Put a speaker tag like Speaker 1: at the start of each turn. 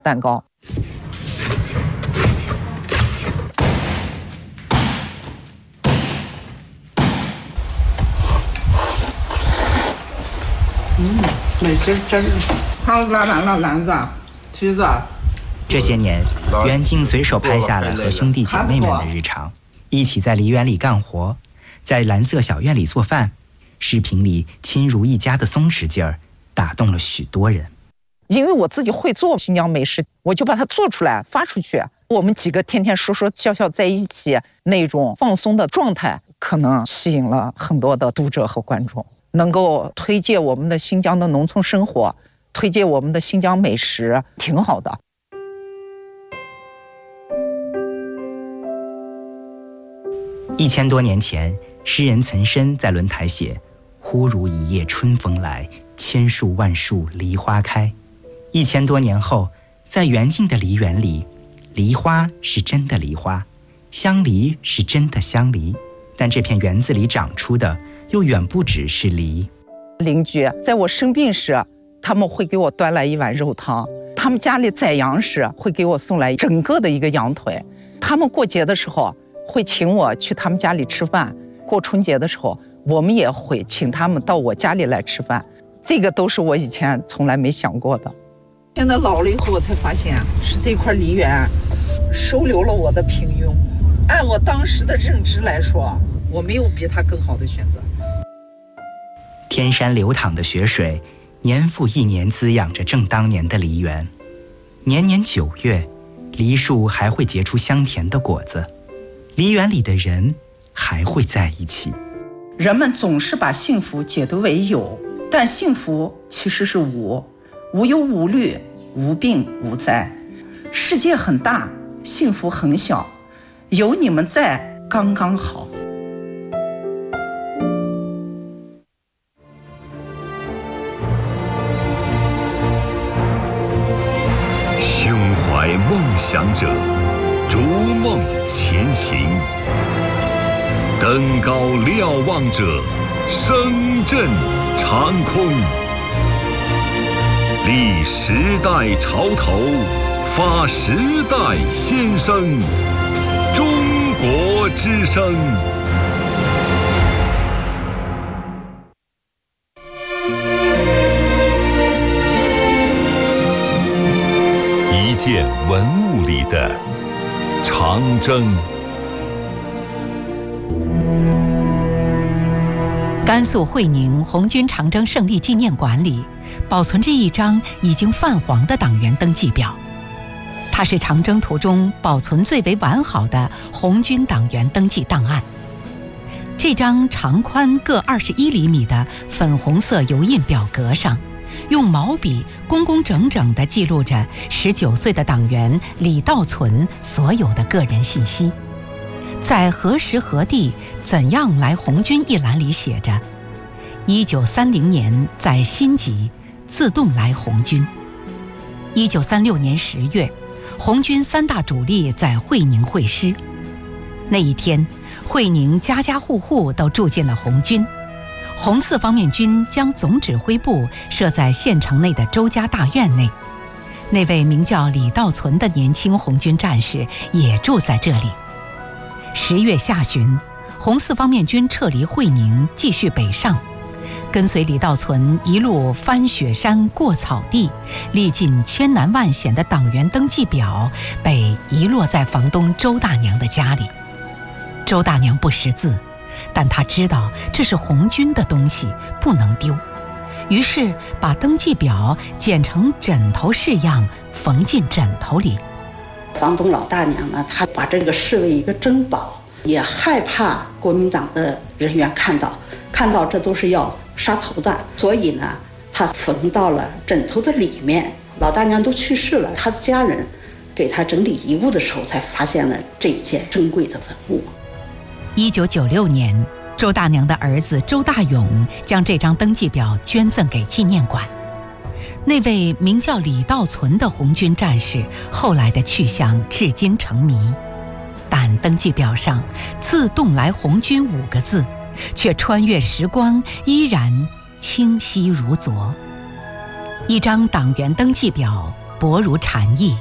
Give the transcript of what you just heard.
Speaker 1: 蛋糕。
Speaker 2: 美滋滋，好辣辣辣辣子，其实啊。
Speaker 3: 这些年，袁静随手拍下了和兄弟姐妹们的日常，一起在梨园里干活，在蓝色小院里做饭。视频里亲如一家的松弛劲儿，打动了许多人。
Speaker 1: 因为我自己会做新疆美食，我就把它做出来发出去。我们几个天天说说笑笑在一起，那种放松的状态，可能吸引了很多的读者和观众，能够推介我们的新疆的农村生活，推介我们的新疆美食，挺好的。
Speaker 3: 1000多年前，诗人岑参在轮台写：“忽如一夜春风来，千树万树梨花开。”1000多年后，在袁静的梨园里，梨花是真的梨花，香梨是真的香梨，但这片园子里长出的又远不只是梨。
Speaker 1: 邻居在我生病时，他们会给我端来一碗肉汤；他们家里宰羊时，会给我送来整个的一个羊腿；他们过节的时候会请我去他们家里吃饭，过春节的时候我们也会请他们到我家里来吃饭。这个都是我以前从来没想过的。现在老了以后，我才发现是这块梨园收留了我的平庸。按我当时的认知来说，我没有比它更好的选择。
Speaker 3: 天山流淌的雪水，年复一年滋养着正当年的梨园。年年9月，梨树还会结出香甜的果子，梨园里的人还会在一起。
Speaker 2: 人们总是把幸福解读为有，但幸福其实是无，无忧无虑，无病无灾。世界很大，幸福很小，有你们在刚刚好。
Speaker 4: 胸怀梦想者，逐梦前行。登高瞭望者，声震长空。立时代潮头，发时代先声。中国之声。一件文物里的长征。
Speaker 5: 甘肃会宁红军长征胜利纪念馆里保存着一张已经泛黄的党员登记表，它是长征途中保存最为完好的红军党员登记档案。这张长宽各21厘米的粉红色油印表格上，用毛笔工工整整地记录着19岁的党员李道存所有的个人信息。在何时何地怎样来红军一栏里写着：1930年在新集自动来红军。1936年10月，红军3大主力在会宁会师。那一天，会宁家家户户都住进了红军。红四方面军将总指挥部设在县城内的周家大院内，那位名叫李道存的年轻红军战士也住在这里。10月下旬，红四方面军撤离会宁，继续北上，跟随李道存一路翻雪山过草地，历尽千难万险的党员登记表被遗落在房东周大娘的家里。周大娘不识字，但她知道这是红军的东西，不能丢，于是把登记表剪成枕头式样，缝进枕头里。
Speaker 2: 房东老大娘呢，她把这个视为一个珍宝，也害怕国民党的人员看到这都是要杀头的，所以呢，她缝到了枕头的里面。老大娘都去世了，她的家人给她整理遗物的时候，才发现了这一件珍贵的文物。
Speaker 5: 1996年，周大娘的儿子周大勇将这张登记表捐赠给纪念馆。那位名叫李道存的红军战士后来的去向至今成谜，但登记表上自动来红军5个字却穿越时光依然清晰如昨。一张党员登记表薄如蝉翼。